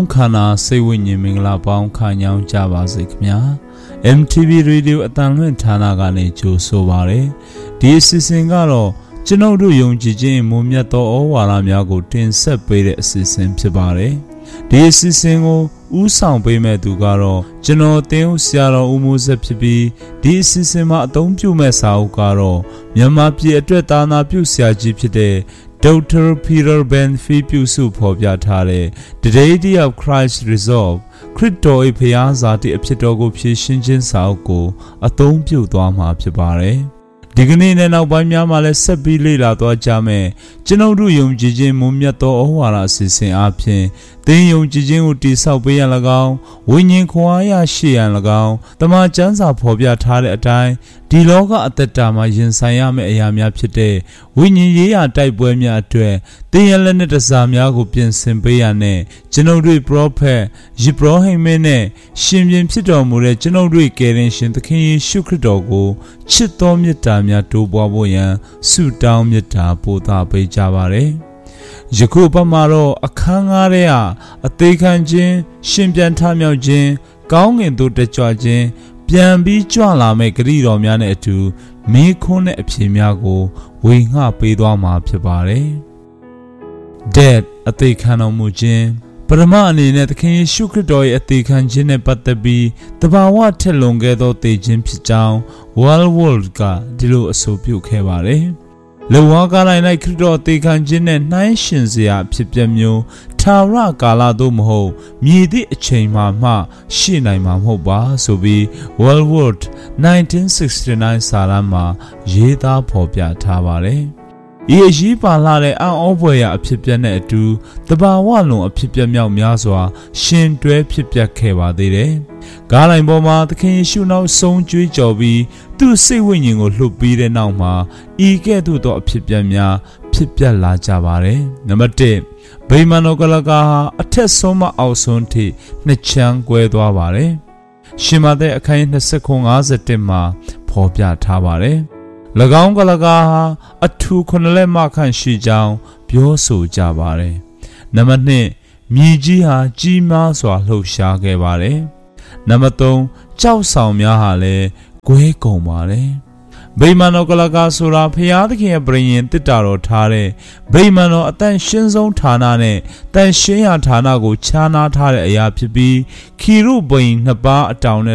ခန္ဓာစိတ်ဝိညာဉ်မင်္ဂလာပေါင်းခံကြောင်းကြပါစေခင်ဗျာ MTV Radio အတန်လွင့်ဌာနကနေကြိုဆိုပါရယ်ဒီအစီအစဉ်ကတော့ကျွန်ုပ်တို့ယုံကြည်ခြင်းမွန်မြတ်သောဩဝါဒများကိုတင်ဆက်ပေးတဲ့အစီအစဉ်ဖြစ်ပါတယ်ဒီအစီအစဉ်ကိုဥဆောင်ပေးမဲ့သူကတော့ကျွန်တော်တင်းဦးဆရာတော်ဦးမိုးဆက်ဖြစ်ပြီးဒီအစီအစဉ်မှာအသုံးပြုမဲ့စာအုပ်ကတော့မြန်မာပြည်အတွက်သာနာပြုဆရာကြီးဖြစ်တဲ့Dr. Peter Ben-Fee ပြုစုဖော်ပြထားတဲ့ The Deity of Christ Resolve ခရစ်တော်၏ဖျားစာတိအဖြစ်တော်ကိုဖြည့်ရှင်းခြင်းစာအုပ်ကိုအသုံးပြုသွားမှာဖြစ်ပါတယ်ဒီကနေ့နဲ့နောက်ပိုင်းများမှာလည်းဆက်ပြီးလေ့လာသွားကြမယ်ကျွန်ုပ်တို့ယုံကြည်ခြင်းမွန်မြတ်သောဩဝါဒအစီအစဉ်အပြင်သင်ယုံကြည်ခြင်းကိုတည်ဆောက်ပေးရန်၎င်းဝိညာဉ်ခွန်အားရရှိရန်၎င်းတမန်ကျမ်းစာဖော်ပြထားတဲ့အတိုင်းဒီလောကအသက်တာမှာရင်ဆိုင်ရမယ့်အရာများဖြစ်တဲ့ဝိညာဉ်ရေးရာတိုက်ပွဲများအတွက်သင်ရလက်နဲ့တစားများကိုပြင်ဆင်ပေးရတဲ့ကျွန်ုပ်တို့ပရောဖက်ယေဘရဟိမင်းနဲ့ရှင်ပြန်ဖြစ်တော်မူတဲ့ကျွန်ုပ်တို့ကယ်တင်ရှင်သခင်ယေရှုခရစ်တော်ကိုချစ်တော်မြတ်တာများတိုးပွားဖို့ရန်ဆုတောင်းမြတ်တာပို့သပေးကြပါရယ်ယခုပတ်မှာတော့အခန်းငါးထဲကအသေးခံခြင်းရှင်ပြန်ထမြောက်ခြင်းကောင်းငင်သို့တက်ကြွခြင်းပြန်ပြီးကြွလာမဲ့ဂရုတော်များနဲ့အတူမင်းခွန်းတဲ့အဖြေများကိုဝေငှပေးသွားမှာဖြစ်ပါတယ်။ Dead အသေးခံတော်မူခြင်းပရမအနေနဲ့သခင်ယေရှုခရစ်တော်ရဲ့အသေးခံခြင်းနဲ့ပတ်သက်ပြီးတဘာဝထက်လွန်ခဲ့သောသေခြင်းဖြစ်ကြောင်း World ကဒီလိုအဆိုပြုခဲ့ပါတယ်။လောကတိုင်း၌ခရစ်တော်အသေးခံခြင်းနဲ့နှိုင်းယှဉ်စရာအဖြစ်ပြမျိုးထာဝရကာလသို့မဟုတ်မြည်သည့်အချိန်မှရှိနိုင်မှာမဟုတ်ပါဆိုပြီး World 1969 စာတမ်းမှာရေးသားဖော်ပြထားပါတယ်။ဤအရေးပါလာတဲ့အံ့ဩဖွယ်ရာအဖြစ်ပြနဲ့အတူတဘာဝလွန်အဖြစ်ပြမြောက်များစွာရှင်တွဲဖြစ်ပျက်ခဲ့ပါသေးတယ်။ကားလိုင်းပေါ်မှာသခင်ယေရှုနောက်ဆုံးကြွေးကြော်ပြီးသူ့စိတ်ဝိညာဉ်ကိုလှုပ်ပြီးတဲ့နောက်မှာဤကဲ့သို့သောအဖြစ်ပြများဖြစ်ပျက်လာကြပါတယ်။နံပါတ်1ဗိမာန်တော်ကလကာဟာအထက်ဆုံးမှအောက်ဆုံးထိနှစ်ချမ်းကွဲသွားပါတယ်။ရှင်မသက်အခန်း29:51မှာဖော်ပြထားပါတယ်။၎င်းကလကာဟာအထူးခုနှစ်လက်မခန့်ရှိကြောင်းပြောဆိုကြပါတယ်။နံပါတ်2မြေကြီးဟာကြီးမားစွာလှုပ်ရှားခဲ့ပါတယ်။နံပါတ်3ကြောက်ဆောင်များဟာလည်းကွဲကုန်ပါတယ်။ဗိမာန်တော်ကလကာဆိုတာဖျားသခင်ရဲ့ပရိညင်တစ်တာတော်ထားတဲ့ဗိမာန်တော်အတန်ရှင်းဆုံးဌာနနဲ့တန်ရှင်းရာဌာနကိုခြားနားထားတဲ့အရာဖြစ်ပြီးခီရုဘိန်နှစ်ပါးအတောင်နဲ့